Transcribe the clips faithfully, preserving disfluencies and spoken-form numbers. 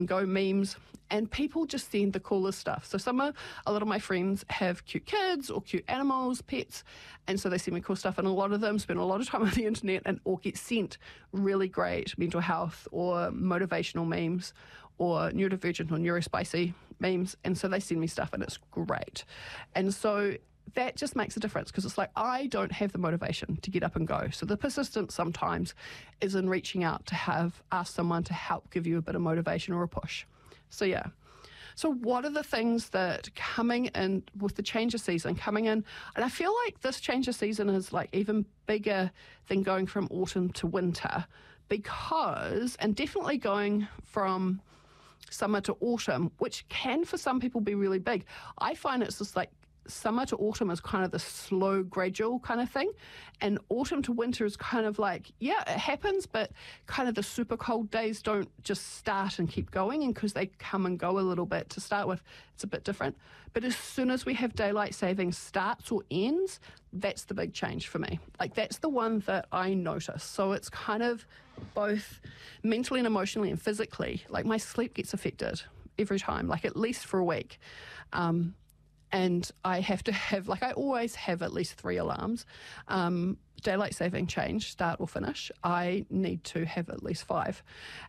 go memes, and people just send the coolest stuff. So some of, a lot of my friends have cute kids or cute animals, pets, and so they send me cool stuff, and a lot of them spend a lot of time on the internet and or get sent really great mental health or motivational memes or neurodivergent or neurospicy memes, and so they send me stuff and it's great. And so that just makes a difference, because it's like I don't have the motivation to get up and go. So the persistence sometimes is in reaching out to have ask someone to help give you a bit of motivation or a push. So yeah. So what are the things that coming in with the change of season coming in, and I feel like this change of season is like even bigger than going from autumn to winter, because, and definitely going from summer to autumn, which can for some people be really big. I find it's just like summer to autumn is kind of the slow, gradual kind of thing. And autumn to winter is kind of like, yeah, it happens, but kind of the super cold days don't just start and keep going. And because they come and go a little bit to start with, it's a bit different. But as soon as we have daylight saving starts or ends, that's the big change for me. Like that's the one that I notice. So it's kind of both mentally and emotionally and physically. Like my sleep gets affected every time, like at least for a week. Um, And I have to have, like I always have at least three alarms. Um, daylight saving change, start or finish, I need to have at least five.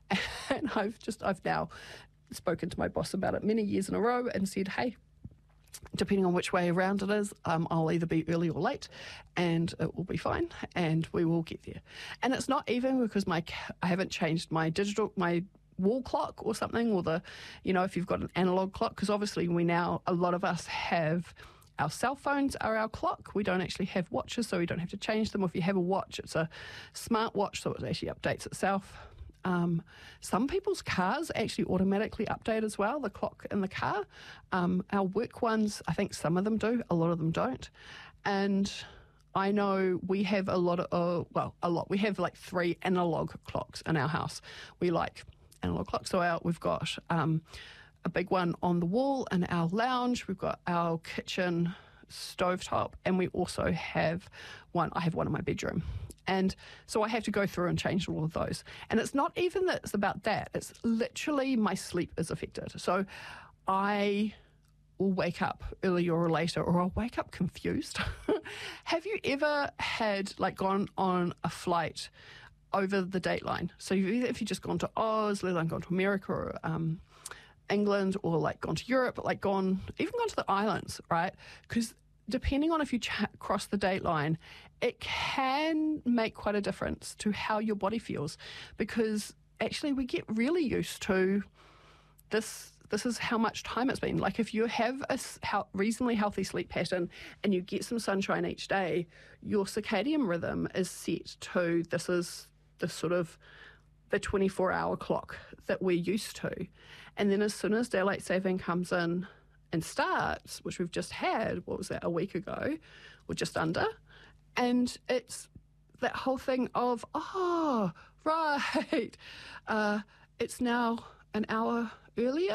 And I've just, I've now spoken to my boss about it many years in a row and said, hey, depending on which way around it is, um, I'll either be early or late and it will be fine and we will get there. And it's not even because my I haven't changed my digital, my wall clock or something, or the, you know, if you've got an analog clock, because obviously we now, a lot of us have our cell phones are our clock. We don't actually have watches, so we don't have to change them. If you have a watch, it's a smart watch, so it actually updates itself. Um, some people's cars actually automatically update as well, the clock in the car. Um, our work ones, I think some of them do, a lot of them don't. And I know we have a lot of, uh, well, a lot. We have like three analog clocks in our house. We like analog clocks. So our, we've got um, a big one on the wall in our lounge. We've got our kitchen stovetop, and we also have one, I have one in my bedroom. And so I have to go through and change all of those. And it's not even that it's about that. It's literally my sleep is affected. So I will wake up earlier or later, or I'll wake up confused. Have you ever had, like, gone on a flight over the dateline? So you've, if you've just gone to Oz, let alone gone to America or um, England, or like gone to Europe, like gone, even gone to the islands, right? Because depending on if you ch- cross the dateline, it can make quite a difference to how your body feels, because actually we get really used to this. This is how much time it's been. Like if you have a reasonably healthy sleep pattern and you get some sunshine each day, your circadian rhythm is set to, this is the sort of the twenty-four hour clock that we're used to. And then as soon as daylight saving comes in and starts, which we've just had, what was that, a week ago, or just under, and it's that whole thing of, oh, right, uh, it's now an hour earlier.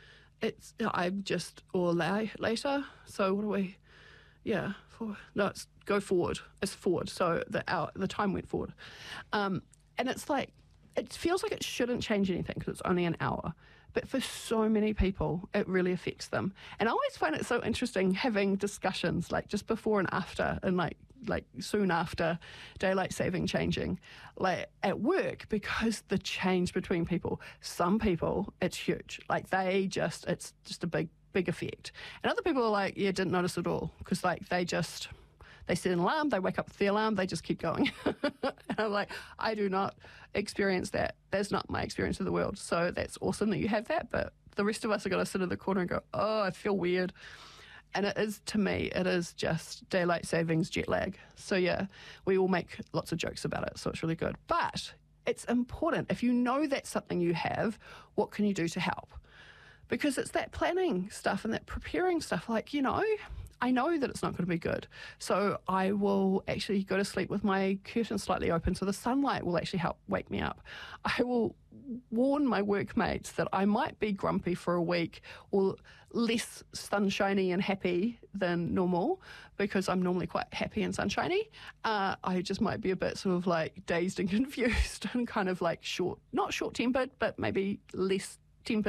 It's, I'm just, or la- later. So what do we, yeah, for, no, it's go forward. It's forward. So the hour, the time went forward. Um, and it's like, it feels like it shouldn't change anything because it's only an hour. But for so many people, it really affects them. And I always find it so interesting having discussions like just before and after, and like like soon after daylight saving changing, like at work, because the change between people, some people, it's huge. Like they just, it's just a big, big effect. And other people are like, yeah, didn't notice at all, because like they just, they set an alarm, they wake up with the alarm, they just keep going. And I'm like, I do not experience that. That's not my experience of the world. So that's awesome that you have that, but the rest of us are going to sit in the corner and go, oh, I feel weird. And it is, to me, it is just daylight savings jet lag. So yeah, we all make lots of jokes about it, so it's really good. But it's important. If you know that's something you have, what can you do to help? Because it's that planning stuff and that preparing stuff. Like, you know, I know that it's not going to be good. So I will actually go to sleep with my curtains slightly open so the sunlight will actually help wake me up. I will warn my workmates that I might be grumpy for a week or less sunshiny and happy than normal, because I'm normally quite happy and sunshiny. Uh, I just might be a bit sort of like dazed and confused and kind of like short, not short-tempered, but maybe less ten